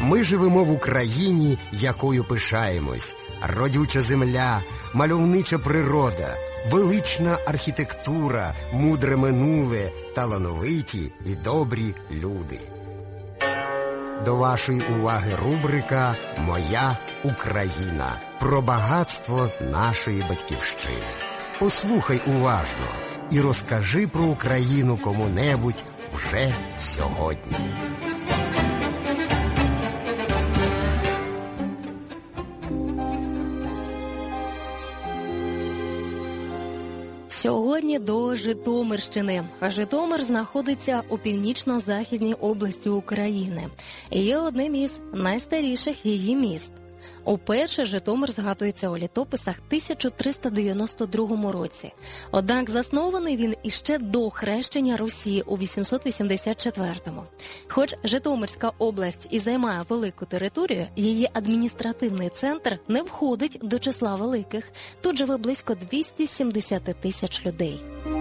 Ми живемо в Україні, якою пишаємось. Родюча земля, мальовнича природа, велична архітектура, мудре минуле, талановиті і добрі люди. До вашої уваги рубрика «Моя Україна» про багатство нашої батьківщини. Послухай уважно і розкажи про Україну кому-небудь вже сьогодні. Сьогодні до Житомирщини. Житомир знаходиться у північно-західній області України і є одним із найстаріших її міст. Уперше Житомир згадується у літописах 1392 році. Однак заснований він іще до хрещення Русі у 884-му. Хоч Житомирська область і займає велику територію, її адміністративний центр не входить до числа великих. Тут живе близько 270 тисяч людей.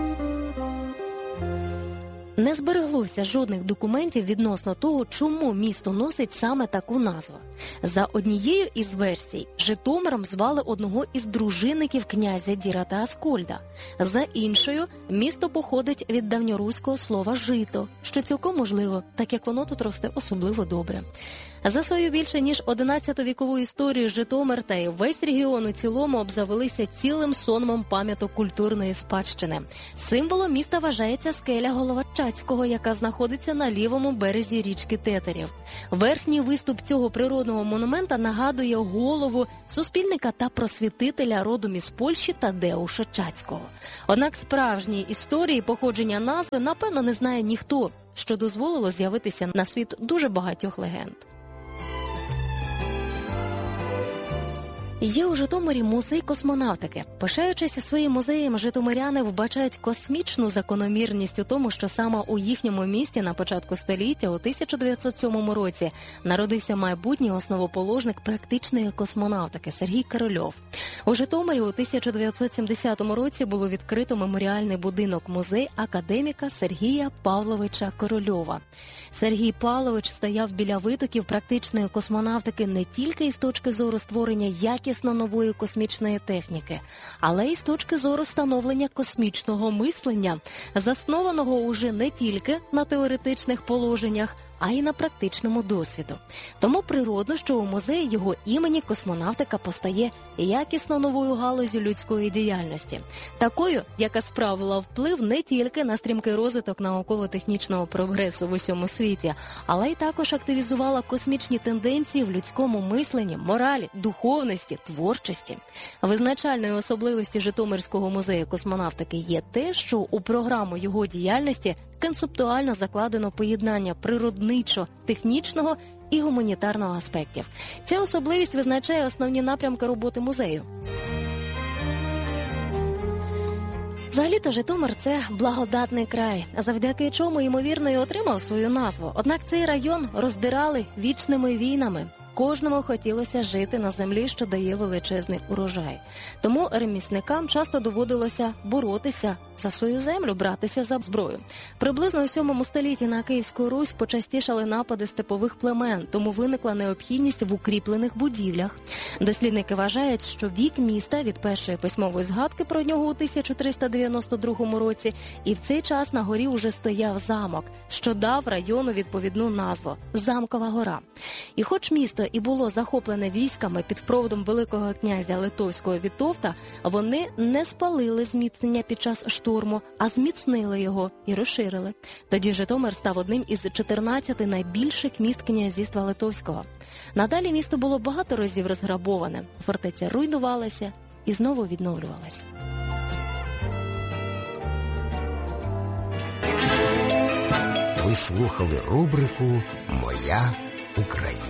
Не збереглося жодних документів відносно того, чому місто носить саме таку назву. За однією із версій, Житомиром звали одного із дружинників князя Діра та Аскольда. За іншою, місто походить від давньоруського слова «жито», що цілком можливо, так як воно тут росте особливо добре. За свою більше ніж 11-вікову історію Житомир та й весь регіон у цілому обзавелися цілим сонмом пам'яток культурної спадщини. Символом міста вважається скеля Головачацького, яка знаходиться на лівому березі річки Тетерів. Верхній виступ цього природного монумента нагадує голову суспільника та просвітителя родом із Польщі Тадеуша Чацького. Однак справжньої історії походження назви, напевно, не знає ніхто, що дозволило з'явитися на світ дуже багатьох легенд. Є у Житомирі музей космонавтики. Пишаючись своїм музеєм, житомиряни вбачають космічну закономірність у тому, що саме у їхньому місті на початку століття, у 1907 році, народився майбутній основоположник практичної космонавтики Сергій Корольов. У Житомирі у 1970 році було відкрито меморіальний будинок-музей академіка Сергія Павловича Корольова. Сергій Павлович стояв біля витоків практичної космонавтики не тільки із точки зору створення якісно нової космічної техніки, але й з точки зору становлення космічного мислення, заснованого уже не тільки на теоретичних положеннях, а й на практичному досвіду. Тому природно, що у музеї його імені космонавтика постає якісно новою галуззю людської діяльності. Такою, яка справила вплив не тільки на стрімкий розвиток науково-технічного прогресу в усьому світі, але й також активізувала космічні тенденції в людському мисленні, моралі, духовності, творчості. Визначальною особливістю Житомирського музею космонавтики є те, що у програму його діяльності концептуально закладено поєднання природничо-технічного і гуманітарного аспектів. Ця особливість визначає основні напрямки роботи музею. Взагалі-то Житомир – це благодатний край, завдяки чому, ймовірно, і отримав свою назву. Однак цей район роздирали вічними війнами. Кожному хотілося жити на землі, що дає величезний урожай. Тому ремісникам часто доводилося боротися за свою землю, братися за зброю. Приблизно у 7 столітті на Київську Русь почастішали напади степових племен, тому виникла необхідність в укріплених будівлях. Дослідники вважають, що вік міста від першої письмової згадки про нього у 1392 році, і в цей час на горі уже стояв замок, що дав району відповідну назву – Замкова гора. І хоч місто і було захоплене військами під проводом великого князя Литовського Вітовта, вони не спалили зміцнення під час штурму, а зміцнили його і розширили. Тоді Житомир став одним із 14 найбільших міст князівства Литовського. Надалі місто було багато разів розграбоване, фортеця руйнувалася і знову відновлювалась. Ви слухали рубрику «Моя Україна».